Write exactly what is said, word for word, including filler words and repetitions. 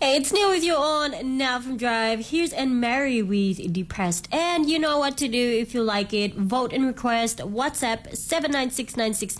Hey, it's Neil with you on Now from Drive. Here's Anne Mary with Depressed. And you know what to do if you like it. Vote and request WhatsApp seven nine six nine six